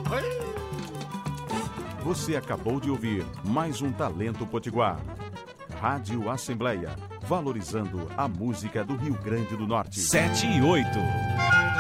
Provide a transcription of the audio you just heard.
Você acabou de ouvir mais um Talento Potiguar. Rádio Assembleia, valorizando a música do Rio Grande do Norte. 7 e 8.